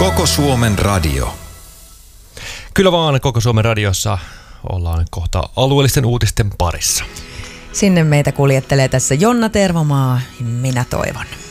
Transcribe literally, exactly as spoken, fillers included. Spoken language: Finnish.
Koko Suomen radio. Kyllä vaan, Koko Suomen radiossa ollaan kohta alueellisten uutisten parissa. Sinne meitä kuljettelee tässä Jonna Tervomaa, minä toivon.